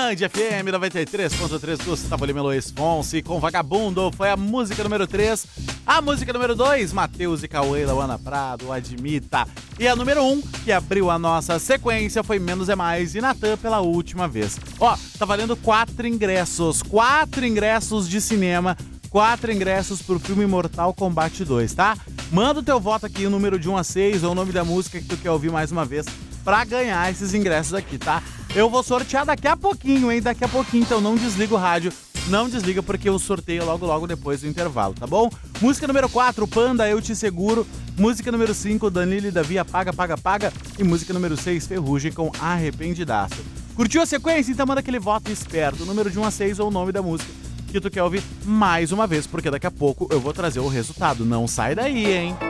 Band FM 93.3, Gustavo Lima, Luiz Fonsi com Vagabundo, foi a música número 3. A música número 2, Matheus e Cauê, Lauana Prado, Admita. E a número 1, que abriu a nossa sequência, foi Menos é Mais e Natan pela última vez. Ó, tá valendo 4 ingressos de cinema, 4 ingressos pro filme Mortal Kombat 2, tá? Manda o teu voto aqui, o número de 1 a 6, ou o nome da música que tu quer ouvir mais uma vez, pra ganhar esses ingressos aqui, tá? Eu vou sortear daqui a pouquinho, hein? Daqui a pouquinho, então não desliga o rádio. Não desliga porque eu sorteio logo depois do intervalo, tá bom? Música número 4, Panda, Eu Te Seguro. Música número 5, Danilo e Davi, Apaga, Paga, Paga. E música número 6, Ferrugem com Arrependidaço. Curtiu a sequência? Então manda aquele voto esperto. Número de 1 a 6 ou o nome da música que tu quer ouvir mais uma vez, porque daqui a pouco eu vou trazer o resultado. Não sai daí, hein?